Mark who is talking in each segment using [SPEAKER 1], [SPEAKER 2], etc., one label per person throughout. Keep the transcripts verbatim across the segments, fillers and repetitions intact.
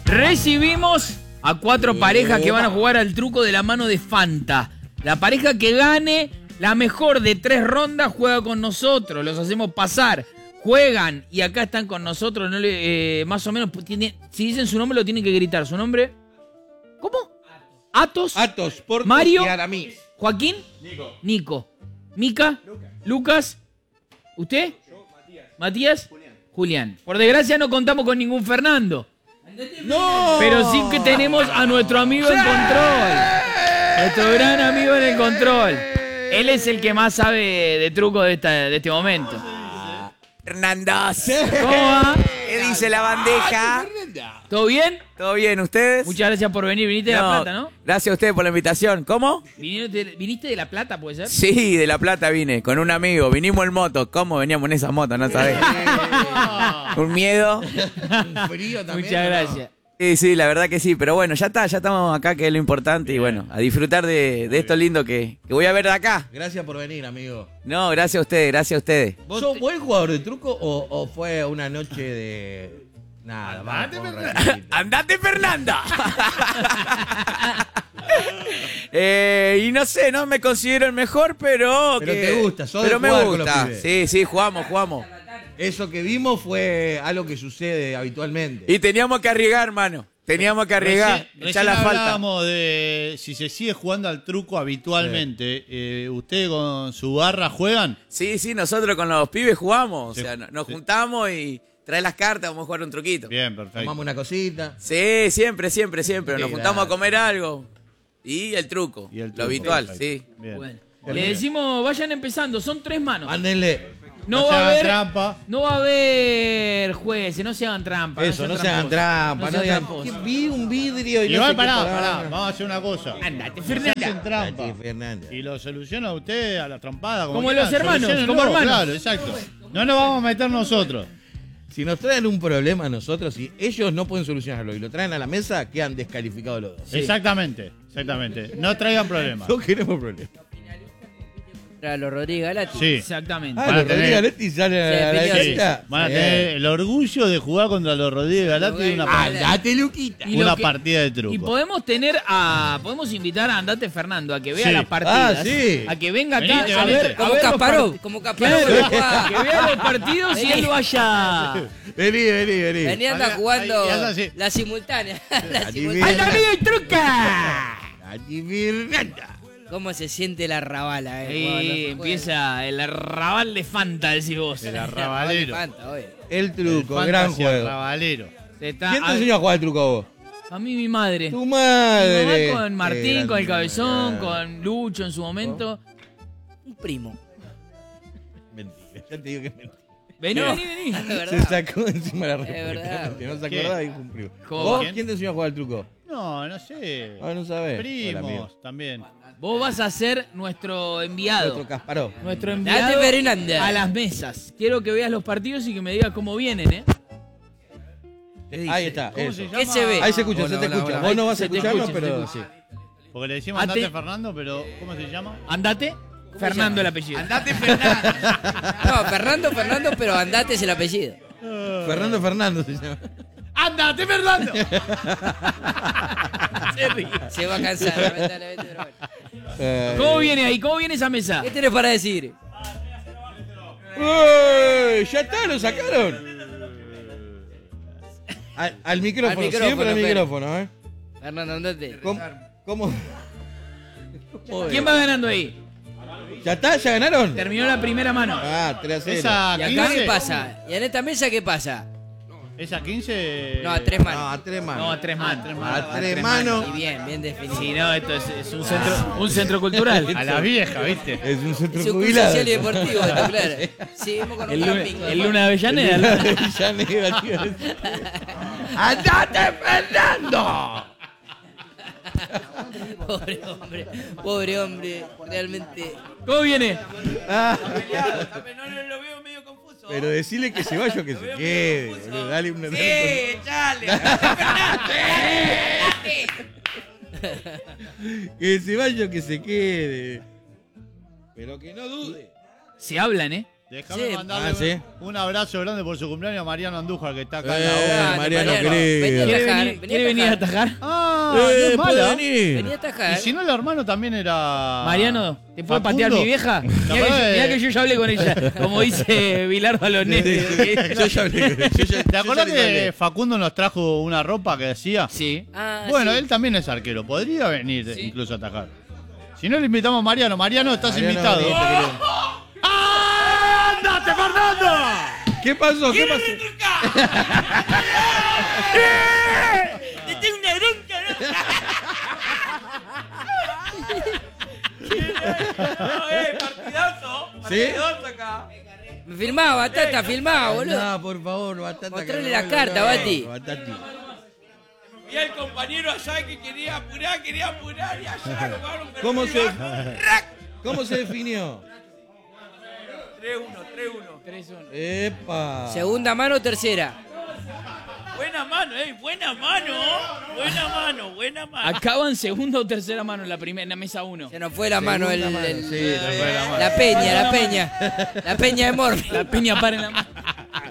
[SPEAKER 1] Recibimos a cuatro parejas que van a jugar al truco de la mano de Fanta. La pareja que gane la mejor de tres rondas juega con nosotros. Los hacemos pasar. Juegan y acá están con nosotros. No le, eh, más o menos, tiene, si dicen su nombre lo tienen que gritar. ¿Su nombre? ¿Cómo? Atos.
[SPEAKER 2] Atos, Portos
[SPEAKER 1] Mario.
[SPEAKER 2] y Aramis.
[SPEAKER 1] Joaquín.
[SPEAKER 3] Nico.
[SPEAKER 1] Nico. Mica.
[SPEAKER 3] Lucas.
[SPEAKER 1] Lucas. ¿Usted?
[SPEAKER 3] Yo, Matías.
[SPEAKER 1] Matías.
[SPEAKER 3] Julián.
[SPEAKER 1] Julián. Por desgracia no contamos con ningún Fernando.
[SPEAKER 2] ¡No!
[SPEAKER 1] Pero sí que tenemos a nuestro amigo en control. Nuestro gran amigo en el control. Él es el que más sabe de truco de, esta, de este momento.
[SPEAKER 4] Fernandos.
[SPEAKER 1] ¿Cómo va?
[SPEAKER 4] ¿Qué dice la bandeja?
[SPEAKER 1] ¿Todo bien?
[SPEAKER 4] ¿Todo bien? ¿Ustedes?
[SPEAKER 1] Muchas gracias por venir. Viniste de La Plata, ¿no?
[SPEAKER 4] Gracias a ustedes por la invitación. ¿Cómo?
[SPEAKER 1] ¿Viniste de, viniste de La Plata, puede ser?
[SPEAKER 4] Sí, de La Plata vine, con un amigo. Vinimos en moto. ¿Cómo veníamos en esa moto? No sabés. Un miedo.
[SPEAKER 2] Un frío también.
[SPEAKER 1] Muchas gracias.
[SPEAKER 4] Sí, sí, la verdad que sí. Pero bueno, ya está, ya estamos acá, que es lo importante. Y bueno, a disfrutar de, de esto lindo que, que voy a ver de acá.
[SPEAKER 2] Gracias por venir, amigo.
[SPEAKER 4] No, gracias a ustedes, gracias a ustedes.
[SPEAKER 2] ¿Sos buen jugador de truco o, o fue una noche de... Nada, vamos, un ratito.
[SPEAKER 4] ¡Andate, Fernanda! eh, y no sé, no me considero el mejor, pero...
[SPEAKER 2] Pero
[SPEAKER 4] que-
[SPEAKER 2] te gusta, sos de
[SPEAKER 4] Pero me
[SPEAKER 2] jugar con los
[SPEAKER 4] gusta.
[SPEAKER 2] pibes.
[SPEAKER 4] Sí, sí, jugamos, jugamos.
[SPEAKER 2] Eso que vimos fue algo que sucede habitualmente.
[SPEAKER 4] Y teníamos que arriesgar, hermano. Teníamos que arriesgar.
[SPEAKER 5] Recién,
[SPEAKER 4] Echar
[SPEAKER 5] recién
[SPEAKER 4] la falta.
[SPEAKER 5] hablábamos de si se sigue jugando al truco habitualmente. Eh, ¿Usted con su barra juegan?
[SPEAKER 4] Sí, sí, nosotros con los pibes jugamos.
[SPEAKER 5] Sí,
[SPEAKER 4] O sea, no- nos
[SPEAKER 5] sí.
[SPEAKER 4] juntamos y trae las cartas, vamos a jugar un truquito.
[SPEAKER 5] Bien, perfecto.
[SPEAKER 2] Tomamos una cosita.
[SPEAKER 4] Sí, siempre, siempre, siempre. Nos
[SPEAKER 2] Sí,
[SPEAKER 4] juntamos
[SPEAKER 2] claro.
[SPEAKER 4] a comer algo. Y el truco.
[SPEAKER 5] Y el
[SPEAKER 4] Lo
[SPEAKER 5] truco,
[SPEAKER 4] habitual,
[SPEAKER 5] perfecto.
[SPEAKER 4] sí.
[SPEAKER 5] Bien.
[SPEAKER 1] Bueno, le decimos, vayan empezando, son tres manos.
[SPEAKER 2] Mándenle.
[SPEAKER 1] No,
[SPEAKER 5] No
[SPEAKER 1] va
[SPEAKER 5] se
[SPEAKER 1] a
[SPEAKER 5] hagan
[SPEAKER 1] haber
[SPEAKER 5] trampa.
[SPEAKER 1] No va a haber jueces, no se hagan trampa.
[SPEAKER 2] Eso, no
[SPEAKER 1] sean
[SPEAKER 2] se hagan
[SPEAKER 1] tramposos.
[SPEAKER 2] trampa. No
[SPEAKER 1] sean
[SPEAKER 2] digan,
[SPEAKER 1] tramposos.
[SPEAKER 2] "Que vi un vidrio y no
[SPEAKER 5] Igual,
[SPEAKER 2] sé qué
[SPEAKER 5] pará,
[SPEAKER 2] pará".
[SPEAKER 5] pará, vamos a hacer una cosa.
[SPEAKER 1] Andate,
[SPEAKER 5] Se
[SPEAKER 1] Fernanda.
[SPEAKER 5] hacen trampa.
[SPEAKER 2] Andate, Fernanda.
[SPEAKER 5] Y lo soluciona usted a la trompada. Como,
[SPEAKER 1] Como
[SPEAKER 5] quieran,
[SPEAKER 1] los hermanos,
[SPEAKER 5] soluciónenlo,
[SPEAKER 1] como hermanos.
[SPEAKER 5] Claro, exacto. No nos vamos a meter nosotros.
[SPEAKER 2] Si nos traen un problema a nosotros y ellos no pueden solucionarlo y lo traen a la mesa, quedan descalificados los dos.
[SPEAKER 5] Exactamente, exactamente. No traigan problemas.
[SPEAKER 2] No queremos problemas.
[SPEAKER 6] Contra los Rodríguez Galati.
[SPEAKER 5] Sí.
[SPEAKER 1] Exactamente.
[SPEAKER 2] Ah,
[SPEAKER 5] Van a
[SPEAKER 2] los
[SPEAKER 5] tener-
[SPEAKER 2] Rodríguez Galetti salen a la
[SPEAKER 6] Sí,
[SPEAKER 2] cancha.
[SPEAKER 5] Van a
[SPEAKER 2] Sí.
[SPEAKER 5] tener el orgullo de jugar contra los Rodríguez Galati y una,
[SPEAKER 2] Andate, Luquita.
[SPEAKER 1] Y
[SPEAKER 5] una
[SPEAKER 1] lo que-
[SPEAKER 5] partida de
[SPEAKER 1] Y
[SPEAKER 5] truco.
[SPEAKER 1] podemos tener a. Podemos invitar a Andate Fernando a que vea
[SPEAKER 5] Sí.
[SPEAKER 1] las partidas.
[SPEAKER 2] Ah, sí.
[SPEAKER 1] A que venga acá
[SPEAKER 5] Venite,
[SPEAKER 1] a
[SPEAKER 5] venite.
[SPEAKER 1] ver. a
[SPEAKER 6] Como
[SPEAKER 1] ver los
[SPEAKER 6] Kasparov,
[SPEAKER 1] part-
[SPEAKER 6] como Kasparov.
[SPEAKER 1] Claro,
[SPEAKER 6] jugaba.
[SPEAKER 1] que vea los partidos y él vaya.
[SPEAKER 2] Vení, vení, vení.
[SPEAKER 6] Vení, anda
[SPEAKER 5] Ahí-
[SPEAKER 6] jugando
[SPEAKER 5] ahí- ahí hace así.
[SPEAKER 6] la simultánea. la
[SPEAKER 2] Ahí
[SPEAKER 6] simultánea.
[SPEAKER 1] ¡Ay, amigo y truca!
[SPEAKER 2] Allí, Fernanda.
[SPEAKER 6] ¿Cómo se siente la rabala? Eh,
[SPEAKER 1] Ahí
[SPEAKER 6] cuando se juega?
[SPEAKER 1] empieza el arrabal de Fanta, decís vos.
[SPEAKER 5] El arrabalero.
[SPEAKER 6] Fanta, obvio.
[SPEAKER 2] El truco,
[SPEAKER 5] El
[SPEAKER 2] gran
[SPEAKER 5] fantasy
[SPEAKER 2] juego.
[SPEAKER 5] arrabalero.
[SPEAKER 1] Se está-
[SPEAKER 2] ¿Quién te
[SPEAKER 1] a,
[SPEAKER 2] enseñó a jugar el truco a vos?
[SPEAKER 1] a mí mi madre.
[SPEAKER 2] Tu
[SPEAKER 1] Mi
[SPEAKER 2] madre.
[SPEAKER 1] mamá con Martín,
[SPEAKER 2] Qué
[SPEAKER 1] con el
[SPEAKER 2] grande.
[SPEAKER 1] Cabezón, con Lucho en su momento.
[SPEAKER 6] Un primo.
[SPEAKER 2] Mentira, ya te digo que es mentira.
[SPEAKER 1] Vení,
[SPEAKER 6] No.
[SPEAKER 1] vení, vení.
[SPEAKER 6] Es
[SPEAKER 2] Se
[SPEAKER 6] verdad.
[SPEAKER 2] sacó encima la
[SPEAKER 6] verdad.
[SPEAKER 2] respuesta. No se
[SPEAKER 5] ¿Qué?
[SPEAKER 2] acordaba y dijo un primo.
[SPEAKER 1] ¿Cómo?
[SPEAKER 2] ¿Vos?
[SPEAKER 5] ¿Quién?
[SPEAKER 2] ¿Quién te enseñó a jugar el truco?
[SPEAKER 5] No, no sé.
[SPEAKER 2] Ah, no sabés. Hola, amigo.
[SPEAKER 5] Primos también.
[SPEAKER 1] Vos vas a ser nuestro enviado.
[SPEAKER 2] Otro Kasparov.
[SPEAKER 1] Nuestro
[SPEAKER 6] Date
[SPEAKER 1] enviado
[SPEAKER 6] Fernanda.
[SPEAKER 1] a las mesas. Quiero que veas los partidos y que me digas cómo vienen, ¿eh?
[SPEAKER 2] Ahí está.
[SPEAKER 5] ¿Cómo
[SPEAKER 2] eso.
[SPEAKER 5] se llama?
[SPEAKER 6] ¿Qué se ve?
[SPEAKER 2] Ahí se escucha,
[SPEAKER 3] Hola,
[SPEAKER 2] se te
[SPEAKER 3] hola,
[SPEAKER 2] escucha.
[SPEAKER 3] hola.
[SPEAKER 2] Vos no vas a
[SPEAKER 1] Se te
[SPEAKER 2] escucharlo,
[SPEAKER 1] escucha, se te
[SPEAKER 2] pero
[SPEAKER 1] escucha.
[SPEAKER 2] sí.
[SPEAKER 5] Porque le decimos
[SPEAKER 1] Ate-
[SPEAKER 5] Andate Fernando, pero ¿cómo se llama?
[SPEAKER 1] Andate. Fernando el apellido.
[SPEAKER 3] Andate, Fernanda.
[SPEAKER 6] No, Fernando, Fernando, pero andate es el apellido.
[SPEAKER 2] Fernando Fernando se llama.
[SPEAKER 1] ¡Andate, Fernando! Se ríe.
[SPEAKER 6] Se va a cansar, lamentablemente, pero bueno.
[SPEAKER 2] Eh,
[SPEAKER 1] ¿Cómo viene ahí? ¿Cómo viene esa mesa?
[SPEAKER 6] ¿Qué tenés para decir?
[SPEAKER 2] ¡Uy! ¡Ya está! ¿Lo sacaron? Al, al micrófono,
[SPEAKER 6] Al micrófono,
[SPEAKER 2] siempre al
[SPEAKER 6] Fer.
[SPEAKER 2] micrófono, ¿eh?
[SPEAKER 6] Fernando, andate.
[SPEAKER 2] ¿Cómo? ¿Cómo?
[SPEAKER 1] ¿Quién va ganando ahí?
[SPEAKER 2] ¿Ya está? ¿Ya ganaron?
[SPEAKER 1] Terminó la primera mano.
[SPEAKER 2] Ah, tres a cero.
[SPEAKER 5] Esa
[SPEAKER 6] ¿Y acá qué
[SPEAKER 5] quince.
[SPEAKER 6] pasa? ¿Y en esta mesa qué pasa?
[SPEAKER 5] Esa quince.
[SPEAKER 6] No, a tres
[SPEAKER 2] No,
[SPEAKER 6] manos.
[SPEAKER 2] a tres manos.
[SPEAKER 1] No, a tres manos.
[SPEAKER 2] A tres manos.
[SPEAKER 6] Y bien, bien definido.
[SPEAKER 1] Sí, no, esto es, es un centro, un centro cultural.
[SPEAKER 5] A la vieja, ¿viste?
[SPEAKER 2] Es un centro
[SPEAKER 6] Es un club
[SPEAKER 2] jubilado.
[SPEAKER 6] social y deportivo, está claro. Seguimos con
[SPEAKER 1] El,
[SPEAKER 6] un
[SPEAKER 1] luna-
[SPEAKER 6] camping.
[SPEAKER 1] el Luna de Avellaneda.
[SPEAKER 2] Ya negativo. ¡Andate, Fernando!
[SPEAKER 6] Pobre hombre, pobre hombre, realmente.
[SPEAKER 1] ¿Cómo viene?
[SPEAKER 3] No lo veo medio confuso.
[SPEAKER 2] Pero decirle que se vaya o que se quede. boludo. Dale una
[SPEAKER 3] ¡Eh, chale!
[SPEAKER 2] Que se vaya o que se quede. Pero que no dude.
[SPEAKER 1] Se hablan, ¿eh?
[SPEAKER 5] Déjame
[SPEAKER 6] Sí.
[SPEAKER 5] mandarle
[SPEAKER 2] Ah, ¿sí?
[SPEAKER 5] un, un abrazo grande por su cumpleaños a Mariano Andújar, que está acá en
[SPEAKER 2] Eh,
[SPEAKER 5] la hora.
[SPEAKER 2] Mariano,
[SPEAKER 6] Mariano,
[SPEAKER 2] querido.
[SPEAKER 6] vení a
[SPEAKER 1] ¿Quiere
[SPEAKER 6] atajar,
[SPEAKER 1] venir,
[SPEAKER 6] vení
[SPEAKER 1] quiere
[SPEAKER 6] a
[SPEAKER 1] venir a
[SPEAKER 6] atajar.
[SPEAKER 1] atajar?
[SPEAKER 5] Ah, no
[SPEAKER 2] Eh,
[SPEAKER 5] es
[SPEAKER 2] puede
[SPEAKER 5] mala.
[SPEAKER 2] venir.
[SPEAKER 6] Vení a
[SPEAKER 5] Y
[SPEAKER 6] atajar.
[SPEAKER 5] si no, el hermano también era.
[SPEAKER 1] Mariano, ¿te puede
[SPEAKER 5] Facundo.
[SPEAKER 1] patear mi vieja? Mirá que,
[SPEAKER 5] acordás
[SPEAKER 1] yo,
[SPEAKER 5] de-
[SPEAKER 1] mirá que yo ya hablé con ella, como dice Bilardo Alonés.
[SPEAKER 2] Yo ya hablé. Yo ya,
[SPEAKER 5] ¿Te
[SPEAKER 2] yo
[SPEAKER 5] acordás
[SPEAKER 2] ya le
[SPEAKER 5] que
[SPEAKER 2] hablé.
[SPEAKER 5] Facundo nos trajo una ropa que decía?
[SPEAKER 1] Sí.
[SPEAKER 6] Ah,
[SPEAKER 5] Bueno,
[SPEAKER 6] sí.
[SPEAKER 5] él también es arquero. Podría venir
[SPEAKER 1] Sí.
[SPEAKER 5] incluso a atajar. Si no, le invitamos a Mariano. Mariano, estás
[SPEAKER 2] Mariano,
[SPEAKER 5] invitado.
[SPEAKER 2] vení, te queremos.
[SPEAKER 5] ¡Ándate, Fernando!
[SPEAKER 2] ¿Qué pasó? ¿Qué pasó?
[SPEAKER 3] ¡Le tengo una bronca! ¿no? ¡Eh, partidazo!
[SPEAKER 2] ¿Sí?
[SPEAKER 3] Partidazo acá.
[SPEAKER 6] Me filmaba, Batata, filmaba, boludo.
[SPEAKER 2] No, por favor, Batata.
[SPEAKER 6] Mostrale
[SPEAKER 2] que
[SPEAKER 6] la
[SPEAKER 2] no,
[SPEAKER 6] carta,
[SPEAKER 2] no,
[SPEAKER 6] Bati.
[SPEAKER 2] Batati.
[SPEAKER 3] Y el compañero allá que quería apurar, quería apurar y allá jugaron un
[SPEAKER 2] ¿Cómo se,
[SPEAKER 3] ¡Rac!
[SPEAKER 2] ¿Cómo se definió?
[SPEAKER 3] tres uno, tres uno.
[SPEAKER 1] tres uno.
[SPEAKER 2] Epa.
[SPEAKER 6] Segunda mano, tercera.
[SPEAKER 3] Buena mano, eh, buena mano. Buena mano, buena mano.
[SPEAKER 1] Acaban segunda o tercera mano en la primera, en la mesa uno.
[SPEAKER 6] Se nos fue la mano, el,
[SPEAKER 2] Segunda mano,
[SPEAKER 6] el-
[SPEAKER 2] sí, se fue la mano.
[SPEAKER 6] la peña, la peña. La peña de Morphy.
[SPEAKER 1] La piña para en la mano.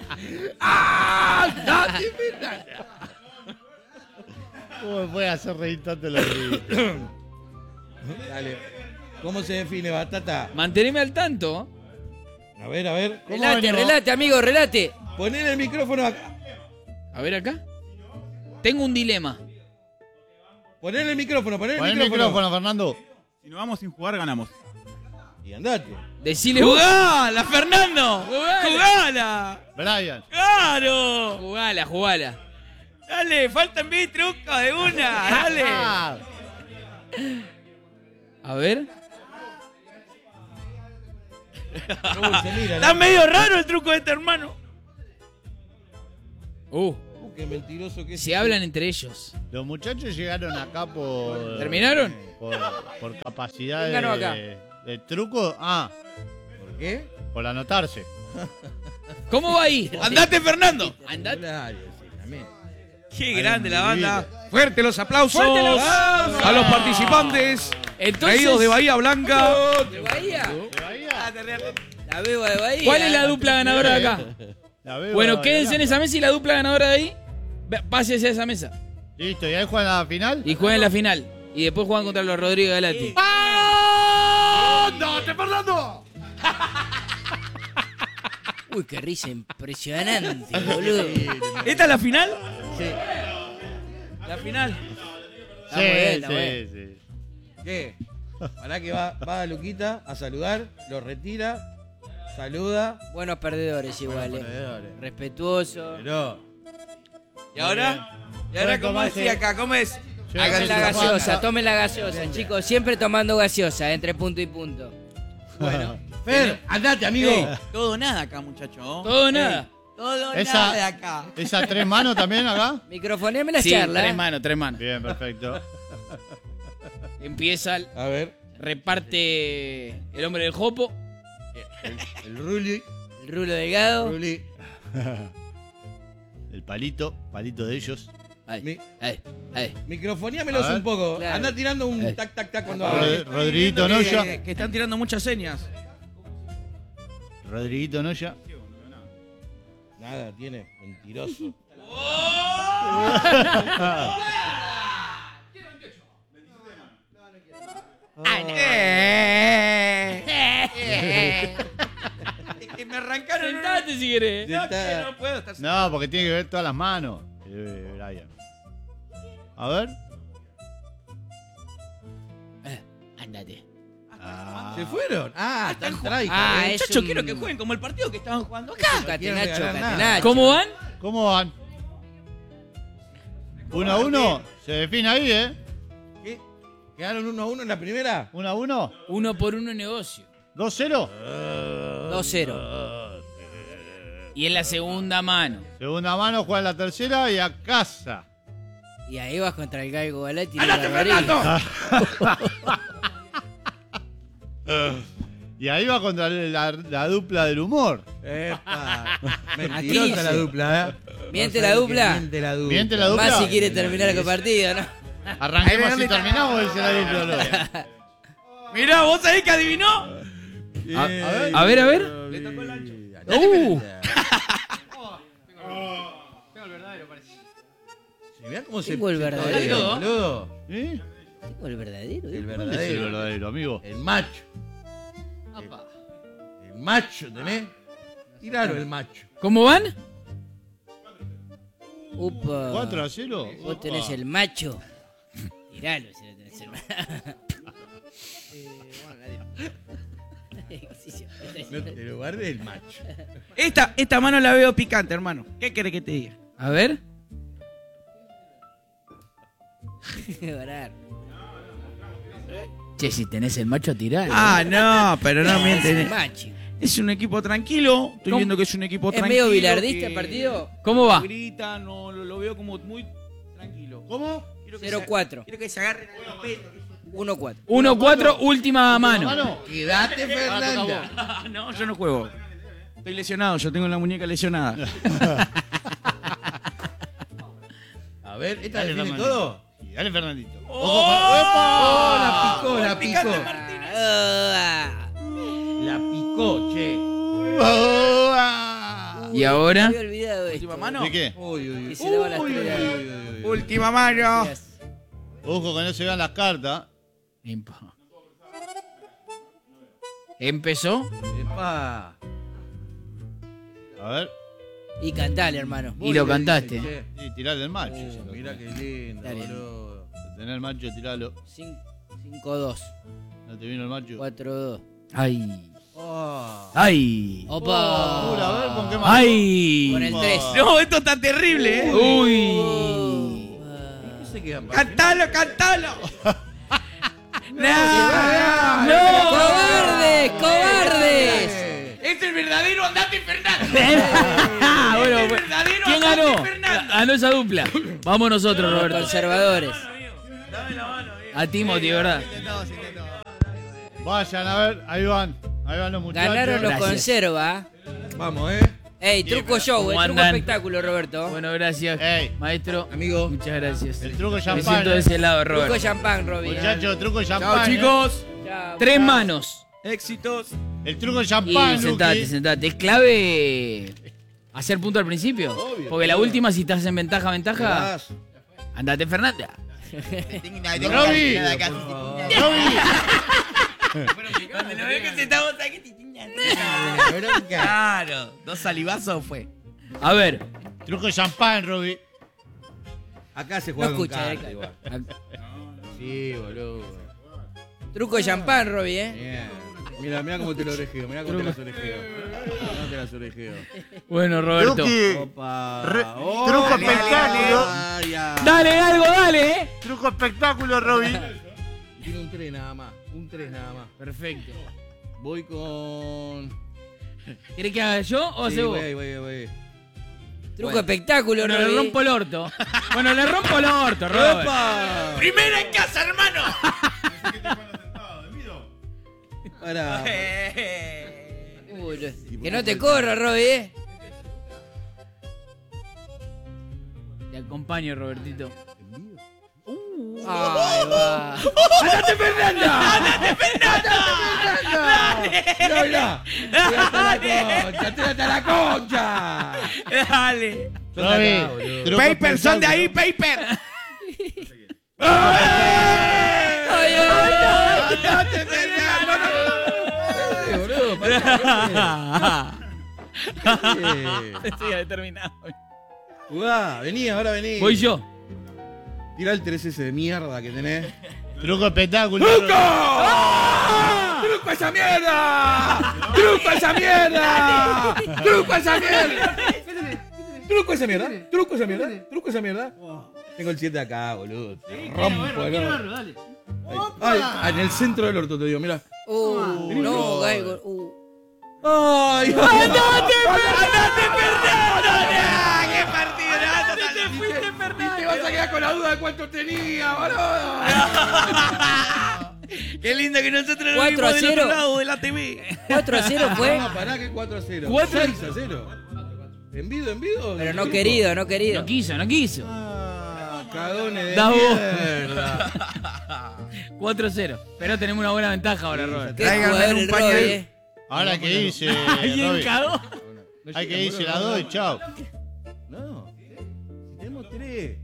[SPEAKER 5] ¿Cómo me puede hacer reír tanto los ríos?
[SPEAKER 2] Dale. ¿Cómo se define, Batata?
[SPEAKER 1] Manteneme al tanto.
[SPEAKER 2] A ver, a ver.
[SPEAKER 5] ¿Cómo
[SPEAKER 6] Relate,
[SPEAKER 5] venimos?
[SPEAKER 6] relate, amigo, relate.
[SPEAKER 2] Poner el micrófono acá.
[SPEAKER 1] A ver acá. Tengo un dilema.
[SPEAKER 2] Poner el micrófono, poner el
[SPEAKER 5] Pon el
[SPEAKER 2] micrófono.
[SPEAKER 5] micrófono, Fernando.
[SPEAKER 7] Si nos vamos sin jugar, ganamos.
[SPEAKER 2] Y andate.
[SPEAKER 1] Decile vos.
[SPEAKER 3] ¡Jugala, Fernando!
[SPEAKER 1] Jugala.
[SPEAKER 3] ¡Jugala!
[SPEAKER 5] Brian.
[SPEAKER 3] ¡Claro!
[SPEAKER 1] Jugala, jugala.
[SPEAKER 3] Dale, faltan mil trucos de una, dale.
[SPEAKER 5] Ah,
[SPEAKER 1] A ver.
[SPEAKER 2] Uy, se mira,
[SPEAKER 3] Está medio raro el truco de este hermano.
[SPEAKER 1] Uh,
[SPEAKER 2] Uh, qué mentiroso que es.
[SPEAKER 1] se hablan entre ellos.
[SPEAKER 5] los muchachos llegaron acá por.
[SPEAKER 1] ¿Terminaron?
[SPEAKER 5] Por, por capacidad
[SPEAKER 6] ¿Quién ganó acá?
[SPEAKER 5] de, de truco. Ah,
[SPEAKER 2] ¿Por qué?
[SPEAKER 5] por anotarse.
[SPEAKER 1] ¿Cómo va ahí?
[SPEAKER 3] ¡Andate, Fernando!
[SPEAKER 1] Andate.
[SPEAKER 2] Claro, sí, también.
[SPEAKER 3] ¡Qué grande la banda!
[SPEAKER 7] Fuerte los aplausos,
[SPEAKER 1] Fuerte los aplausos.
[SPEAKER 7] a los participantes
[SPEAKER 1] Entonces,
[SPEAKER 7] traídos de Bahía Blanca.
[SPEAKER 6] ¿De Bahía?
[SPEAKER 3] Ah,
[SPEAKER 6] La beba de Bahía.
[SPEAKER 1] ¿cuál es la dupla ganadora de acá?
[SPEAKER 5] La veo,
[SPEAKER 1] Bueno,
[SPEAKER 5] la
[SPEAKER 1] quédense en
[SPEAKER 5] blanca.
[SPEAKER 1] esa mesa y la dupla ganadora de ahí, ve- pásese a esa mesa.
[SPEAKER 5] Listo, y ahí juegan la final.
[SPEAKER 1] Y jueguen la final. Y después juegan contra los Rodrigo Galati.
[SPEAKER 7] ¡Andate, Fernando!
[SPEAKER 6] Uy, qué risa impresionante, boludo.
[SPEAKER 3] ¿Esta es la final?
[SPEAKER 2] Sí.
[SPEAKER 3] La final.
[SPEAKER 6] Está muy bien, está
[SPEAKER 5] sí,
[SPEAKER 6] muy bien.
[SPEAKER 5] sí.
[SPEAKER 2] ¿Qué? Pará que va, va Luquita a saludar, lo retira, saluda.
[SPEAKER 6] Buenos perdedores igual, eh. Respetuoso.
[SPEAKER 2] Pero.
[SPEAKER 3] ¿Y ahora? ¿Y ahora
[SPEAKER 5] Bueno,
[SPEAKER 3] cómo
[SPEAKER 5] tomás,
[SPEAKER 3] decía
[SPEAKER 5] eh.
[SPEAKER 3] acá? ¿Cómo es?
[SPEAKER 5] Sí,
[SPEAKER 3] Háganse
[SPEAKER 6] Tomen la
[SPEAKER 3] la
[SPEAKER 6] gaseosa, tomen la gaseosa, chicos. Siempre tomando gaseosa, entre punto y punto.
[SPEAKER 2] Bueno. Fer, andate, amigo.
[SPEAKER 3] Ey, todo o nada acá, muchacho.
[SPEAKER 1] Todo o nada.
[SPEAKER 3] Todo o
[SPEAKER 5] Esa-
[SPEAKER 3] nada de acá.
[SPEAKER 5] ¿Esa tres manos también acá?
[SPEAKER 6] Microfoneame la
[SPEAKER 1] Sí,
[SPEAKER 6] charla.
[SPEAKER 1] tres
[SPEAKER 6] eh.
[SPEAKER 1] manos, tres manos.
[SPEAKER 5] Bien, perfecto.
[SPEAKER 1] Empieza,
[SPEAKER 2] A ver,
[SPEAKER 1] reparte el hombre del jopo.
[SPEAKER 2] el Ruli.
[SPEAKER 6] El rulo delgado.
[SPEAKER 2] Ruli.
[SPEAKER 5] El palito, palito de ellos.
[SPEAKER 6] Ahí,
[SPEAKER 2] Mi-
[SPEAKER 6] ahí, ahí.
[SPEAKER 2] Microfoníamelos
[SPEAKER 5] A ver.
[SPEAKER 2] un poco.
[SPEAKER 6] Claro.
[SPEAKER 2] Anda tirando un
[SPEAKER 6] Eh.
[SPEAKER 2] tac, tac, tac cuando
[SPEAKER 5] Rod-
[SPEAKER 2] hable.
[SPEAKER 5] Rodriguito
[SPEAKER 3] Que-
[SPEAKER 5] Noya.
[SPEAKER 3] Que están tirando muchas señas.
[SPEAKER 5] Rodriguito Noya.
[SPEAKER 2] Nada, tiene. Mentiroso.
[SPEAKER 3] Es que me arrancaron una...
[SPEAKER 1] Sentate si querés.
[SPEAKER 3] No, que no puedo estar...
[SPEAKER 5] No, porque tiene que ver todas las manos. Eh, Brian. A ver.
[SPEAKER 6] Eh, Ándate.
[SPEAKER 5] Ah.
[SPEAKER 2] ¿Se fueron? Ah, están traicos.
[SPEAKER 6] Ah,
[SPEAKER 2] eh.
[SPEAKER 6] es
[SPEAKER 3] Muchachos,
[SPEAKER 6] un-
[SPEAKER 3] quiero que jueguen como el partido que estaban jugando acá.
[SPEAKER 6] Cállate,
[SPEAKER 2] quieren
[SPEAKER 6] Nacho,
[SPEAKER 2] regalar
[SPEAKER 6] cállate,
[SPEAKER 2] nada.
[SPEAKER 6] Nacho.
[SPEAKER 1] ¿Cómo van?
[SPEAKER 5] ¿Cómo van? Uno a uno. Se define ahí, ¿eh?
[SPEAKER 2] ¿Qué? ¿Quedaron uno a uno en la primera?
[SPEAKER 5] Uno a uno.
[SPEAKER 1] Uno por uno negocio.
[SPEAKER 5] Dos cero.
[SPEAKER 6] dos cero.
[SPEAKER 1] Y en la segunda mano.
[SPEAKER 5] Segunda mano, juega la tercera y a casa.
[SPEAKER 6] Y ahí vas contra el Galgo Galati. y la Rodríguez.
[SPEAKER 5] Y ahí va contra la, la dupla del humor.
[SPEAKER 2] Epa.
[SPEAKER 6] Aquí
[SPEAKER 2] Mentirosa
[SPEAKER 6] dice.
[SPEAKER 2] la dupla, ¿eh?
[SPEAKER 6] ¿Miente
[SPEAKER 2] No
[SPEAKER 6] la
[SPEAKER 2] saben
[SPEAKER 6] dupla?
[SPEAKER 2] que Miente la dupla.
[SPEAKER 5] Miente la dupla.
[SPEAKER 6] Más si quiere terminar el partido, ¿no?
[SPEAKER 5] Arranquemos y terminamos, dice la dupla. ¿no?
[SPEAKER 3] Mirá, ¿vos sabés que adivinó?
[SPEAKER 1] A, a ver, a ver.
[SPEAKER 2] Le tocó el ancho.
[SPEAKER 1] Uh.
[SPEAKER 8] Tengo el verdadero, parece.
[SPEAKER 2] Mirá cómo se
[SPEAKER 6] Tengo el
[SPEAKER 2] se
[SPEAKER 6] verdadero.
[SPEAKER 2] todea, boludo.
[SPEAKER 5] ¿Eh?
[SPEAKER 6] Tengo el verdadero.
[SPEAKER 2] El
[SPEAKER 6] ¿eh?
[SPEAKER 5] ¿Cuál es el
[SPEAKER 2] verdadero.
[SPEAKER 5] verdadero, amigo?
[SPEAKER 2] El macho.
[SPEAKER 8] Apa.
[SPEAKER 2] El macho, ¿tenés? Tiralo el macho.
[SPEAKER 1] ¿Cómo van?
[SPEAKER 6] Upa.
[SPEAKER 5] ¿cuatro a cero?
[SPEAKER 6] Vos tenés el macho. Tiralo si no tenés el macho.
[SPEAKER 2] No te lo guardes el macho.
[SPEAKER 9] Esta, esta mano la veo picante, hermano. ¿Qué querés que te diga?
[SPEAKER 1] A ver.
[SPEAKER 6] Orar.
[SPEAKER 1] Che, si tenés el macho, tiralo.
[SPEAKER 9] Ah, no, pero no
[SPEAKER 6] Es el
[SPEAKER 9] mienten.
[SPEAKER 6] macho.
[SPEAKER 9] Es un equipo tranquilo. Estoy
[SPEAKER 1] ¿Cómo?
[SPEAKER 9] viendo que es un equipo
[SPEAKER 6] ¿Es
[SPEAKER 9] tranquilo.
[SPEAKER 6] medio bilardista
[SPEAKER 9] que
[SPEAKER 6] el partido?
[SPEAKER 1] ¿Cómo va?
[SPEAKER 9] Grita, no, lo, lo veo como muy tranquilo.
[SPEAKER 5] ¿Cómo?
[SPEAKER 9] Quiero que
[SPEAKER 6] cero
[SPEAKER 9] se-
[SPEAKER 6] cuatro.
[SPEAKER 9] Quiero que se agarren a los pelos.
[SPEAKER 6] uno cuatro.
[SPEAKER 1] uno cuatro, última mano.
[SPEAKER 5] Mano.
[SPEAKER 2] Quédate, Fernanda.
[SPEAKER 9] Ah, no, yo no juego. Estoy lesionado, yo tengo la muñeca lesionada.
[SPEAKER 2] A ver, ¿esta
[SPEAKER 5] Dale,
[SPEAKER 2] define
[SPEAKER 5] Fernandito.
[SPEAKER 2] todo?
[SPEAKER 5] Y dale, Fernandito.
[SPEAKER 2] ¡Oh! La picó, la picó.
[SPEAKER 6] Ah,
[SPEAKER 2] La picó, che.
[SPEAKER 1] Y ahora.
[SPEAKER 6] me había olvidado esto.
[SPEAKER 9] Última mano.
[SPEAKER 5] ¿De qué?
[SPEAKER 2] Uy, uy,
[SPEAKER 6] Y
[SPEAKER 2] uy.
[SPEAKER 6] se le va la
[SPEAKER 2] Uy, uy,
[SPEAKER 6] estrella.
[SPEAKER 2] uy, uy, uy.
[SPEAKER 9] Última mano.
[SPEAKER 5] Ojo que no se vean las cartas.
[SPEAKER 1] Impa. Empezó.
[SPEAKER 2] Epa.
[SPEAKER 5] A ver.
[SPEAKER 6] Y cantale, hermano.
[SPEAKER 1] Y lo cantaste.
[SPEAKER 2] Che.
[SPEAKER 5] Sí, tirar del macho.
[SPEAKER 2] Uh, mirá qué lindo,
[SPEAKER 6] Dale.
[SPEAKER 2] boludo.
[SPEAKER 5] Tener el macho, tiralo.
[SPEAKER 6] cinco dos.
[SPEAKER 5] No te vino el macho.
[SPEAKER 6] cuatro dos.
[SPEAKER 1] Ay.
[SPEAKER 2] Oh.
[SPEAKER 1] Ay.
[SPEAKER 6] Opa.
[SPEAKER 5] Pura, a ver con qué más.
[SPEAKER 1] Ay.
[SPEAKER 6] Con el tres.
[SPEAKER 9] No, esto está terrible, ¿eh?
[SPEAKER 1] Uy.
[SPEAKER 2] ¿Qué se quedan?
[SPEAKER 9] Cantalo, cantalo.
[SPEAKER 6] ¡Cobardes! ¡Cobardes!
[SPEAKER 3] ¡Es el verdadero Andate Fernando!
[SPEAKER 1] Ah, bueno,
[SPEAKER 3] ¡Es el
[SPEAKER 1] bueno.
[SPEAKER 3] verdadero
[SPEAKER 1] ¿Quién
[SPEAKER 3] Andate
[SPEAKER 1] ganó?
[SPEAKER 3] Fernando!
[SPEAKER 1] Ganó esa dupla. Vamos nosotros,
[SPEAKER 6] Los
[SPEAKER 1] Roberto.
[SPEAKER 6] conservadores.
[SPEAKER 1] A Timothy, ¿verdad?
[SPEAKER 5] Vayan, a ver. Ahí van. Ahí van los muchachos.
[SPEAKER 6] Ganaron los
[SPEAKER 1] Gracias.
[SPEAKER 6] conserva.
[SPEAKER 2] Vamos, eh.
[SPEAKER 6] Ey, truco show,
[SPEAKER 1] ¿Cómo
[SPEAKER 6] eh, truco
[SPEAKER 1] andan?
[SPEAKER 6] espectáculo, Roberto.
[SPEAKER 1] Bueno, gracias,
[SPEAKER 5] Ey.
[SPEAKER 1] maestro.
[SPEAKER 2] Amigo.
[SPEAKER 1] Muchas gracias.
[SPEAKER 5] El truco
[SPEAKER 1] Me
[SPEAKER 5] champán.
[SPEAKER 1] siento de
[SPEAKER 5] eh.
[SPEAKER 1] ese lado,
[SPEAKER 6] Truco
[SPEAKER 1] Robert.
[SPEAKER 6] champán, Robin.
[SPEAKER 5] Muchachos, truco
[SPEAKER 9] Chao,
[SPEAKER 5] champán.
[SPEAKER 9] chicos.
[SPEAKER 6] Chao.
[SPEAKER 1] Tres manos.
[SPEAKER 9] Éxitos.
[SPEAKER 5] eh. El truco
[SPEAKER 1] Y
[SPEAKER 5] champán,
[SPEAKER 1] sentate,
[SPEAKER 5] Luqui.
[SPEAKER 1] sentate. Es clave hacer punto al principio.
[SPEAKER 2] Obvio,
[SPEAKER 1] Porque la
[SPEAKER 2] obvio.
[SPEAKER 1] última, si estás en ventaja, ventaja,
[SPEAKER 2] Vas.
[SPEAKER 1] andate, Fernanda.
[SPEAKER 5] Roby. Roby.
[SPEAKER 9] Cuando lo veo que se está botando, que te
[SPEAKER 2] Bronca.
[SPEAKER 9] Claro, dos salivazos fue.
[SPEAKER 1] A ver.
[SPEAKER 5] Truco champán, Roby.
[SPEAKER 2] Acá se juega
[SPEAKER 6] No
[SPEAKER 2] con
[SPEAKER 6] escucha,
[SPEAKER 2] carta
[SPEAKER 6] eh.
[SPEAKER 2] igual. Sí, boludo.
[SPEAKER 6] Truco champán, Robin, eh.
[SPEAKER 2] Bien. Mira, mira cómo te lo orejeo, mira cómo te las orejeo. Mira cómo te las orejeo.
[SPEAKER 1] Bueno, Roberto.
[SPEAKER 2] Opa.
[SPEAKER 5] Re-
[SPEAKER 2] Oh,
[SPEAKER 5] truco
[SPEAKER 2] dale,
[SPEAKER 5] espectáculo.
[SPEAKER 2] dale, dale.
[SPEAKER 1] Dale, algo, dale, eh.
[SPEAKER 5] Truco espectáculo, Roby.
[SPEAKER 2] Tiene un tres nada más. Un tres nada más.
[SPEAKER 1] Perfecto.
[SPEAKER 2] Voy con.
[SPEAKER 1] ¿Querés que haga yo o
[SPEAKER 2] Sí,
[SPEAKER 1] hace vos?
[SPEAKER 2] voy, voy, voy.
[SPEAKER 6] Truco
[SPEAKER 1] Bueno.
[SPEAKER 6] espectáculo,
[SPEAKER 1] Bueno, le
[SPEAKER 6] Robin.
[SPEAKER 1] rompo el orto. Bueno, le rompo el orto, Robert.
[SPEAKER 2] ¡Opa!
[SPEAKER 3] ¡Primera en casa, hermano!
[SPEAKER 2] Para.
[SPEAKER 6] Uy, no- que no te corra, Robin, eh.
[SPEAKER 1] Te acompaño, Robertito.
[SPEAKER 6] Ay, va.
[SPEAKER 1] ¡Andate, Fernanda!
[SPEAKER 2] ¡Andate, Fernanda! ¡Mira, mira! ¡Tírate a la concha! ¡Tírate a la concha!
[SPEAKER 9] Dale.
[SPEAKER 2] Son de acá,
[SPEAKER 5] Roby.
[SPEAKER 2] boludo.
[SPEAKER 5] Truco
[SPEAKER 9] Paper, son de ahí,
[SPEAKER 5] espectáculo.
[SPEAKER 9] paper.
[SPEAKER 6] Ay, ay, ay.
[SPEAKER 2] ¡Andate, Fernanda! ¡Eh, boludo! pará. Eh,
[SPEAKER 9] Estoy determinado.
[SPEAKER 2] Jugá, vení, ahora vení.
[SPEAKER 1] Voy yo.
[SPEAKER 2] Tira el tres ese de mierda que tenés.
[SPEAKER 5] Truco espectáculo. Roby.
[SPEAKER 2] ¡Truco esa mierda! ¡Truco esa mierda! ¡Truco esa mierda! ¡Truco esa mierda! ¡Truco esa mierda! ¡Truco esa mierda! Tengo el siete acá, boludo. Te rompo el orto. Ay, ay, en el centro del orto te digo, mira.
[SPEAKER 6] Uh, no, Gaigo. Uh.
[SPEAKER 2] ¡Ay!
[SPEAKER 1] ¡Andate,
[SPEAKER 9] ¡Qué partido!
[SPEAKER 1] te fuiste, Fernanda!
[SPEAKER 2] Te vas a quedar con la duda de cuánto tenía, boludo.
[SPEAKER 9] Qué lindo que nosotros lo
[SPEAKER 6] cuatro
[SPEAKER 9] vimos
[SPEAKER 6] a
[SPEAKER 9] del
[SPEAKER 6] cero.
[SPEAKER 9] otro lado de la T V.
[SPEAKER 6] cuatro a cero fue.
[SPEAKER 2] No, pará que cuatro a cero.
[SPEAKER 1] Cuatro-
[SPEAKER 2] seis a cero. ¿Envido, envido?
[SPEAKER 6] Pero no querido, no querido.
[SPEAKER 1] No quiso, no quiso.
[SPEAKER 2] Ah, cagones de
[SPEAKER 1] Da vos.
[SPEAKER 2] mierda.
[SPEAKER 1] cuatro cero. Pero tenemos una buena ventaja ahora, Robert.
[SPEAKER 6] Qué
[SPEAKER 9] Tráiganme
[SPEAKER 6] jugador
[SPEAKER 9] un
[SPEAKER 6] el
[SPEAKER 9] pañuelo.
[SPEAKER 6] Robin, eh.
[SPEAKER 5] Ahora hay que irse,
[SPEAKER 1] ¿Alguien
[SPEAKER 5] Roby.
[SPEAKER 1] cagó?
[SPEAKER 5] Hay que irse las dos y chao.
[SPEAKER 2] No. Si tenemos tres.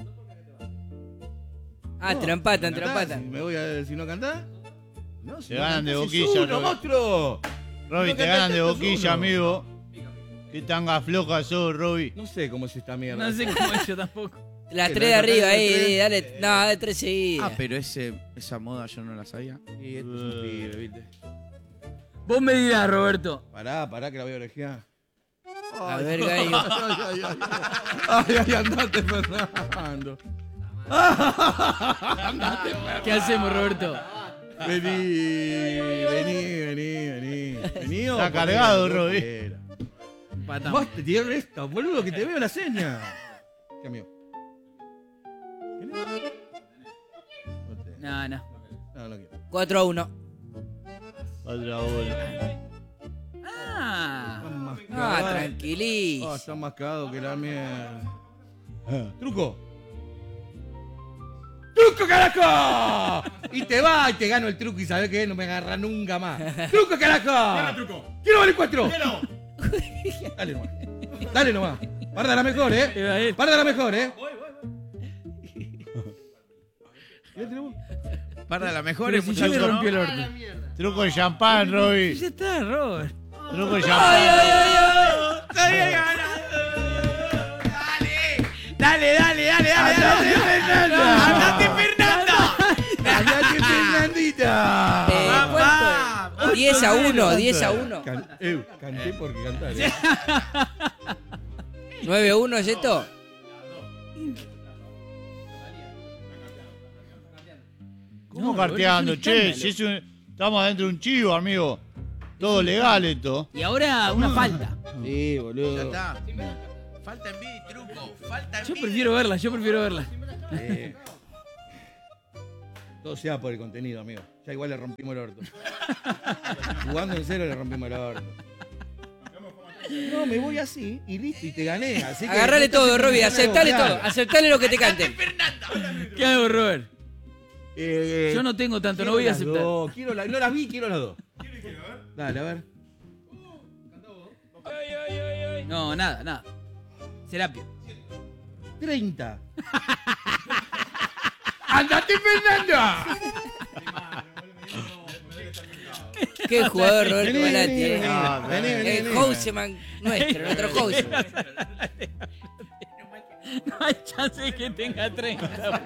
[SPEAKER 6] Ah, te lo empatan, te lo
[SPEAKER 2] ¿Cantás?
[SPEAKER 6] empatan.
[SPEAKER 2] Si me voy a si no cantás. No, si
[SPEAKER 5] Te
[SPEAKER 2] no
[SPEAKER 5] ganan de
[SPEAKER 2] cantás,
[SPEAKER 5] boquilla,
[SPEAKER 2] es uno,
[SPEAKER 5] Roby.
[SPEAKER 2] monstruo.
[SPEAKER 5] Roby,
[SPEAKER 2] No
[SPEAKER 5] te ganan de
[SPEAKER 2] cantaste,
[SPEAKER 5] boquilla,
[SPEAKER 2] es uno.
[SPEAKER 5] amigo. Qué tanga floja sos, Roby.
[SPEAKER 2] No sé cómo es esta mierda.
[SPEAKER 1] No sé cómo es yo tampoco.
[SPEAKER 6] Las
[SPEAKER 2] ¿Qué,
[SPEAKER 6] tres de
[SPEAKER 2] la
[SPEAKER 6] arriba,
[SPEAKER 2] cantaste de
[SPEAKER 6] ahí,
[SPEAKER 2] tres?
[SPEAKER 6] dale. No, dale tres seguidas.
[SPEAKER 9] Ah, pero ese, esa moda yo no la sabía.
[SPEAKER 2] Sí, esto es un pibe, ¿viste?
[SPEAKER 1] Vos me dirás, Roberto.
[SPEAKER 2] Pará, pará que la voy a orejear.
[SPEAKER 6] A ver, gallo.
[SPEAKER 2] Ay, ay, ay. Ay, ay, andate, Fernando. Andate, Fernando.
[SPEAKER 1] ¿Qué hacemos, Roberto?
[SPEAKER 2] Vení, vení, vení, vení. Vení, o
[SPEAKER 5] Está
[SPEAKER 2] ponelo,
[SPEAKER 5] cargado,
[SPEAKER 2] lo
[SPEAKER 5] Roby.
[SPEAKER 2] quiera.
[SPEAKER 1] Empatamos.
[SPEAKER 2] Vos te tiraron esta, boludo, que te veo la seña. ¿Qué amigo?
[SPEAKER 1] No, no.
[SPEAKER 2] No, no quiero.
[SPEAKER 6] cuatro a uno.
[SPEAKER 5] Otra bola.
[SPEAKER 1] Ah.
[SPEAKER 2] Están más
[SPEAKER 6] Ah,
[SPEAKER 2] cagados. Ah,
[SPEAKER 6] tranquilísimo.
[SPEAKER 2] está más cagado que la mierda. ¡Truco! ¡Truco, carajo! Y te va y te gano el truco y sabes que no me agarra nunca más. ¡Truco, carajo!
[SPEAKER 7] truco.
[SPEAKER 2] ¡Quiero valer cuatro!
[SPEAKER 7] Quiero.
[SPEAKER 2] Dale nomás. Dale nomás. Parda la mejor,
[SPEAKER 1] Iba a
[SPEAKER 2] eh.
[SPEAKER 1] ir.
[SPEAKER 2] Parda la mejor, eh.
[SPEAKER 9] Para la mejor
[SPEAKER 1] Pero
[SPEAKER 9] es
[SPEAKER 1] si yo le
[SPEAKER 9] muchacho,
[SPEAKER 1] rompí el
[SPEAKER 9] ¿no?
[SPEAKER 1] orto.
[SPEAKER 5] Truco de champán, Roby.
[SPEAKER 1] Ya está, Robert.
[SPEAKER 5] Truco de champán.
[SPEAKER 9] Dale, dale, dale, dale, dale.
[SPEAKER 2] Fernanda!
[SPEAKER 9] ¡Andate, Fernanda!
[SPEAKER 2] ¡Andate, Fernandita!
[SPEAKER 6] Eh, ¿Cuánto? diez a uno, diez a uno.
[SPEAKER 2] Can- eh, canté porque cantar. eh.
[SPEAKER 6] nueve a uno, ¿es esto?
[SPEAKER 5] ¿Cómo
[SPEAKER 1] No,
[SPEAKER 5] carteando?
[SPEAKER 1] Roberto, es un
[SPEAKER 5] Che,
[SPEAKER 1] escándalo.
[SPEAKER 5] si es un- estamos adentro de un chivo, amigo. Todo legal esto.
[SPEAKER 1] Y ahora una falta.
[SPEAKER 2] Sí,
[SPEAKER 9] Ya
[SPEAKER 2] boludo.
[SPEAKER 9] está. Falta en mí, truco. Falta en
[SPEAKER 1] Yo
[SPEAKER 9] mí.
[SPEAKER 1] prefiero verla, yo prefiero verla.
[SPEAKER 2] Eh. Todo sea por el contenido, amigo. Ya igual le rompimos el orto. Jugando en cero le rompimos el orto. No, me voy así y listo, y te gané. Así que
[SPEAKER 6] Agarrale
[SPEAKER 2] no te
[SPEAKER 6] todo,
[SPEAKER 2] haces
[SPEAKER 6] Roby,
[SPEAKER 2] ninguna
[SPEAKER 6] aceptale
[SPEAKER 2] negociar.
[SPEAKER 6] todo. Aceptale lo que te canten.
[SPEAKER 1] ¿Qué hago, Robert?
[SPEAKER 2] Eh,
[SPEAKER 1] Yo no tengo tanto, no
[SPEAKER 2] quiero
[SPEAKER 1] voy a
[SPEAKER 2] las
[SPEAKER 1] aceptar.
[SPEAKER 2] dos, quiero la- no las vi, quiero las dos. Dale, a ver.
[SPEAKER 1] No, nada, nada. Serapio.
[SPEAKER 2] treinta. ¡Andate, Fernanda!
[SPEAKER 6] Qué jugador, Roberto
[SPEAKER 2] Vení,
[SPEAKER 6] Balati.
[SPEAKER 2] vení,
[SPEAKER 6] eh.
[SPEAKER 2] vení,
[SPEAKER 5] Ah,
[SPEAKER 2] vení, vení,
[SPEAKER 6] El
[SPEAKER 2] vení.
[SPEAKER 6] Houseman nuestro, nuestro Houseman.
[SPEAKER 1] No hay chance de que tenga treinta.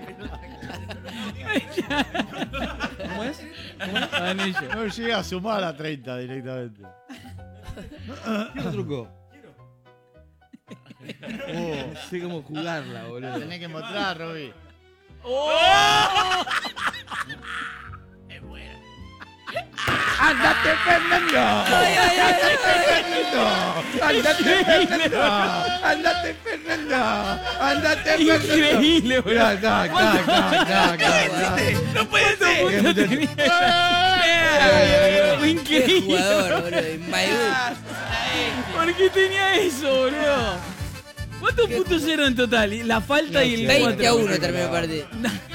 [SPEAKER 2] ¿Cómo es?
[SPEAKER 1] Anillo.
[SPEAKER 5] No llega a sumar a treinta directamente.
[SPEAKER 2] Quiero truco. Oh, no sé cómo jugarla, boludo.
[SPEAKER 5] Tenés que mostrar, Roby.
[SPEAKER 2] ¡Andate, Fernando! ¡Andate, Fernando! ¡Andate, Fernando! ¡Andate, Fernando! ¡Andate, Fernando!
[SPEAKER 1] Increíble, boludo.
[SPEAKER 2] Mirá, acá, acá, acá, acá, acá.
[SPEAKER 9] ¡No puede ser!
[SPEAKER 2] Eh, muchacho.
[SPEAKER 1] Fue
[SPEAKER 6] Qué
[SPEAKER 1] increíble.
[SPEAKER 6] jugador, boludo. Inmayud.
[SPEAKER 1] ¿Por qué tenía eso, boludo? ¿Cuántos puntos eran en total? La falta y el
[SPEAKER 6] veinte a
[SPEAKER 1] cuatro.
[SPEAKER 6] uno terminó el partido.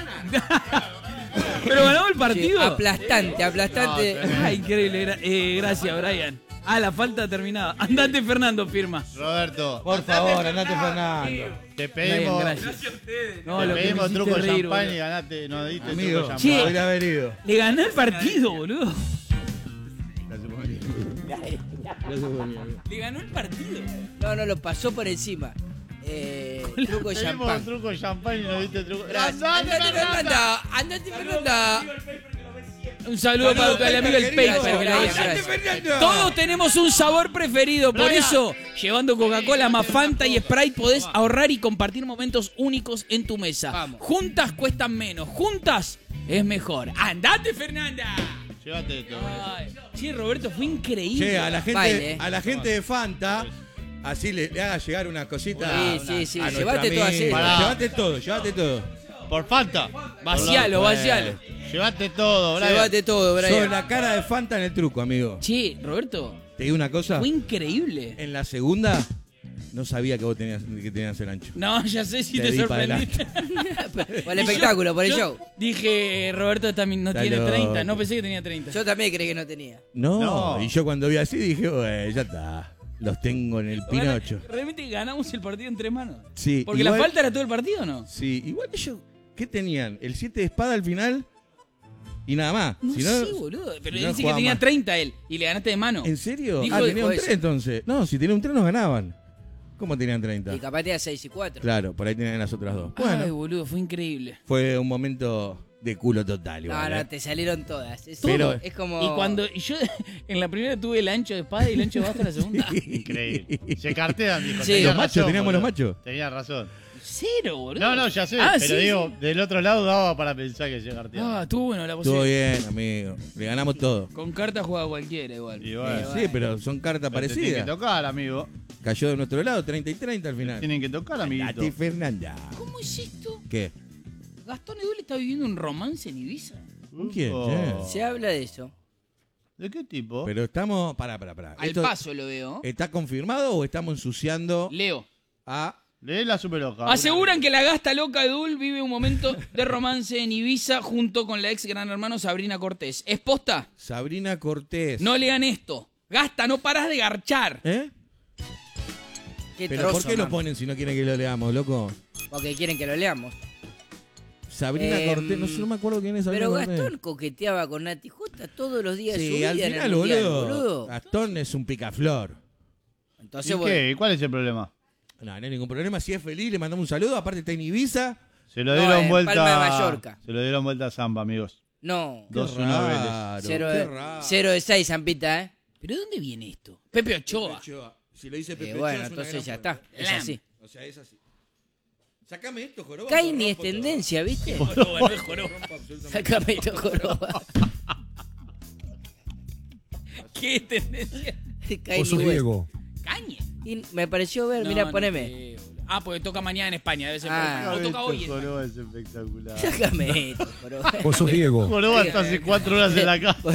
[SPEAKER 1] Pero ganamos el
[SPEAKER 6] Sí,
[SPEAKER 1] partido.
[SPEAKER 6] aplastante, aplastante.
[SPEAKER 1] Ah, increíble. gra- eh, gracias, Brian. Ah, la falta terminada. Andate, Fernando, firma.
[SPEAKER 5] Roberto,
[SPEAKER 2] Por favor, andate, Fernando.
[SPEAKER 5] te
[SPEAKER 1] Brian,
[SPEAKER 5] pedimos,
[SPEAKER 1] gracias. No,
[SPEAKER 5] te
[SPEAKER 1] lo que me
[SPEAKER 5] pedimos
[SPEAKER 1] hiciste
[SPEAKER 5] truco de
[SPEAKER 1] reír,
[SPEAKER 5] champán
[SPEAKER 1] boludo.
[SPEAKER 5] y ganaste, nos diste
[SPEAKER 2] Amigo,
[SPEAKER 5] truco de
[SPEAKER 1] Che.
[SPEAKER 5] champán.
[SPEAKER 2] podría haber ido.
[SPEAKER 1] Le gané el partido, boludo.
[SPEAKER 2] Gracias por venir. Gracias por venir.
[SPEAKER 1] Le ganó el partido.
[SPEAKER 6] No, no, lo pasó por encima. Eh, truco de
[SPEAKER 5] Pedimos
[SPEAKER 6] champán.
[SPEAKER 5] truco de champán y nos diste truco.
[SPEAKER 6] Gracias.
[SPEAKER 5] ¡Andate,
[SPEAKER 6] Andate,
[SPEAKER 5] Fernanda!
[SPEAKER 6] Fernanda. Andate, Fernanda.
[SPEAKER 1] Un saludo para el amigo el
[SPEAKER 6] Gracias,
[SPEAKER 1] Paper.
[SPEAKER 6] Brian,
[SPEAKER 1] gracias.
[SPEAKER 6] gracias.
[SPEAKER 1] Todos tenemos un sabor preferido, por
[SPEAKER 5] Brian.
[SPEAKER 1] eso, llevando Coca-Cola, más Fanta y Sprite, podés ahorrar y compartir momentos únicos en tu mesa.
[SPEAKER 6] Vamos.
[SPEAKER 1] Juntas cuestan menos, juntas es mejor. ¡Andate, Fernanda!
[SPEAKER 5] Llévate esto.
[SPEAKER 1] Ay, sí, Roberto, fue increíble.
[SPEAKER 2] Che, a la gente,
[SPEAKER 6] Baile.
[SPEAKER 2] a la gente de Fanta, así le, le haga llegar una cosita.
[SPEAKER 6] Sí, sí, sí,
[SPEAKER 2] a nuestro
[SPEAKER 6] llévate todo
[SPEAKER 2] amigo.
[SPEAKER 6] así.
[SPEAKER 5] Pará.
[SPEAKER 2] Llévate todo, llévate todo.
[SPEAKER 5] Por falta.
[SPEAKER 1] Vacialo, vacialo.
[SPEAKER 5] Llévate todo, Brian.
[SPEAKER 6] Llévate todo,
[SPEAKER 2] Sobre
[SPEAKER 6] Brian.
[SPEAKER 2] la cara de Fanta en el truco, amigo.
[SPEAKER 1] Che, Roberto,
[SPEAKER 2] Te digo una cosa.
[SPEAKER 1] fue increíble.
[SPEAKER 2] En la segunda, No sabía que vos tenías que tenías el ancho.
[SPEAKER 1] No, ya sé si
[SPEAKER 2] Te
[SPEAKER 1] te,
[SPEAKER 2] di para
[SPEAKER 1] sorprendiste.
[SPEAKER 6] Por el espectáculo, por el
[SPEAKER 1] Yo
[SPEAKER 6] show.
[SPEAKER 1] Dije, eh, Roberto también no
[SPEAKER 2] Está
[SPEAKER 1] tiene
[SPEAKER 2] loco.
[SPEAKER 1] treinta. No pensé que tenía treinta.
[SPEAKER 6] Yo también creí que no tenía.
[SPEAKER 2] No,
[SPEAKER 5] No.
[SPEAKER 2] y yo cuando vi así dije, "Güey, ya está. Los tengo en el Pinocho.
[SPEAKER 1] Realmente ganamos el partido en tres manos.
[SPEAKER 2] Sí,
[SPEAKER 1] Porque
[SPEAKER 2] igual-
[SPEAKER 1] la falta era todo el partido, ¿o no?
[SPEAKER 2] Sí, igual ellos, ¿qué tenían? El siete de espada al final y nada más.
[SPEAKER 1] No
[SPEAKER 2] Si
[SPEAKER 1] sé, boludo. Pero
[SPEAKER 2] si
[SPEAKER 1] él
[SPEAKER 2] no
[SPEAKER 1] dice que
[SPEAKER 2] jugaba
[SPEAKER 1] tenía
[SPEAKER 2] más.
[SPEAKER 1] treinta él. Y le ganaste de mano.
[SPEAKER 2] ¿En serio?
[SPEAKER 1] Dijo-
[SPEAKER 2] ah, tenía
[SPEAKER 6] dijo
[SPEAKER 2] un
[SPEAKER 6] eso.
[SPEAKER 2] tres entonces. No, si tenía un tres nos ganaban. ¿Cómo tenían treinta?
[SPEAKER 6] Y capaz tenía seis y cuatro.
[SPEAKER 2] Claro, por ahí tenían las otras dos. Bueno,
[SPEAKER 1] Ay, boludo, fue increíble.
[SPEAKER 2] fue un momento de culo total.
[SPEAKER 6] No,
[SPEAKER 2] Igual,
[SPEAKER 6] no,
[SPEAKER 2] ¿eh?
[SPEAKER 6] te salieron todas. Es,
[SPEAKER 2] Pero-
[SPEAKER 6] es como.
[SPEAKER 1] Y cuando y yo en la primera tuve el ancho de espada y el ancho de basta en la segunda.
[SPEAKER 5] Increíble. Se cartean, dijo.
[SPEAKER 6] Sí,
[SPEAKER 5] tenía
[SPEAKER 2] los machos,
[SPEAKER 5] razón,
[SPEAKER 2] teníamos los
[SPEAKER 5] boludo.
[SPEAKER 2] machos.
[SPEAKER 5] Tenía razón.
[SPEAKER 1] Cero, boludo.
[SPEAKER 5] No, no, ya sé,
[SPEAKER 1] Ah,
[SPEAKER 5] pero
[SPEAKER 1] sí,
[SPEAKER 5] digo,
[SPEAKER 1] sí.
[SPEAKER 5] del otro lado daba para pensar que se carteaban.
[SPEAKER 1] Ah, estuvo bueno la
[SPEAKER 2] Estuvo
[SPEAKER 1] posibilidad.
[SPEAKER 2] bien, amigo. Le ganamos todo.
[SPEAKER 1] Con cartas juega cualquiera igual.
[SPEAKER 5] Y bueno,
[SPEAKER 2] Sí, pero son cartas
[SPEAKER 5] pero te tienen que
[SPEAKER 2] parecidas.
[SPEAKER 5] tocar, amigo.
[SPEAKER 2] Cayó de nuestro lado, treinta y treinta al final.
[SPEAKER 5] Tienen que tocar, amiguito.
[SPEAKER 2] Tati Fernanda.
[SPEAKER 1] ¿Cómo es esto?
[SPEAKER 2] ¿Qué?
[SPEAKER 1] ¿Gastón Edul está viviendo un romance en Ibiza?
[SPEAKER 2] ¿Con quién?
[SPEAKER 5] Oh.
[SPEAKER 2] che?
[SPEAKER 6] Se habla de eso.
[SPEAKER 5] ¿De qué tipo?
[SPEAKER 2] Pero estamos. Pará, pará, pará.
[SPEAKER 1] Al
[SPEAKER 2] ¿Esto
[SPEAKER 1] paso lo veo.
[SPEAKER 2] ¿Está confirmado o estamos ensuciando
[SPEAKER 1] Leo.
[SPEAKER 2] a.
[SPEAKER 5] Lee la super hoja.
[SPEAKER 1] Aseguran que la gasta loca Edul vive un momento de romance en Ibiza junto con la ex gran hermano Sabrina Cortés. ¿Es posta?
[SPEAKER 2] Sabrina Cortés?
[SPEAKER 1] No lean esto. Gasta, no parás de garchar.
[SPEAKER 2] ¿Eh?
[SPEAKER 6] Qué
[SPEAKER 2] ¿Pero
[SPEAKER 6] trozo,
[SPEAKER 2] por qué lo
[SPEAKER 6] man.
[SPEAKER 2] ponen si no quieren que lo leamos, loco?
[SPEAKER 6] Porque quieren que lo leamos.
[SPEAKER 2] Sabrina
[SPEAKER 6] Em,
[SPEAKER 2] Cortés, no sé, no me acuerdo quién es Sabrina
[SPEAKER 6] Pero
[SPEAKER 2] Cortés.
[SPEAKER 6] Gastón coqueteaba con Nati Justa todos los días de su
[SPEAKER 2] Sí,
[SPEAKER 6] vida
[SPEAKER 2] al
[SPEAKER 6] en el
[SPEAKER 2] final,
[SPEAKER 6] mundial,
[SPEAKER 2] boludo,
[SPEAKER 6] boludo.
[SPEAKER 2] Gastón es un picaflor.
[SPEAKER 6] Entonces,
[SPEAKER 5] ¿Y
[SPEAKER 6] bueno,
[SPEAKER 5] qué? ¿Y cuál es el problema?
[SPEAKER 2] No, no hay ningún problema. Si es feliz, le mandamos un saludo. Aparte está en Ibiza.
[SPEAKER 5] Se lo
[SPEAKER 6] No,
[SPEAKER 5] dieron
[SPEAKER 6] en
[SPEAKER 5] vuelta.
[SPEAKER 6] Palma de Mallorca.
[SPEAKER 5] Se lo dieron vuelta a Zamba, amigos.
[SPEAKER 6] no.
[SPEAKER 2] Qué
[SPEAKER 5] dos uno Vélez.
[SPEAKER 2] raro,
[SPEAKER 6] Cero
[SPEAKER 2] qué
[SPEAKER 6] de,
[SPEAKER 2] raro.
[SPEAKER 6] cero de seis, Zampita, ¿eh?
[SPEAKER 1] ¿Pero de dónde viene esto? Pepe Ochoa.
[SPEAKER 2] Ochoa. Si lo dice
[SPEAKER 6] Eh,
[SPEAKER 2] Pepe
[SPEAKER 6] bueno,
[SPEAKER 2] Ochoa, es una
[SPEAKER 6] entonces ya
[SPEAKER 2] gran
[SPEAKER 6] está.
[SPEAKER 2] fuente.
[SPEAKER 6] Es así.
[SPEAKER 2] O sea, es así. Sacame esto, joroba.
[SPEAKER 6] Kaini
[SPEAKER 2] lo
[SPEAKER 6] es
[SPEAKER 2] rompo todo.
[SPEAKER 6] tendencia, ¿viste?
[SPEAKER 1] Joroba, no es joroba.
[SPEAKER 2] Rompo absolutamente
[SPEAKER 6] Sácame esto, joroba.
[SPEAKER 1] ¿Qué tendencia?
[SPEAKER 6] Kaini, bueno.
[SPEAKER 1] Cañe.
[SPEAKER 6] Y me pareció ver,
[SPEAKER 1] No,
[SPEAKER 6] mira,
[SPEAKER 1] no
[SPEAKER 6] poneme.
[SPEAKER 1] creo, boludo. Ah, porque toca mañana en España, debe ser.
[SPEAKER 6] Ah.
[SPEAKER 1] por- o toca hoy. en
[SPEAKER 5] Este
[SPEAKER 1] España.
[SPEAKER 5] Joroba es espectacular.
[SPEAKER 6] Sácame esto, joroba.
[SPEAKER 7] Vos sos Diego.
[SPEAKER 5] Joroba está hace cuatro horas en la casa.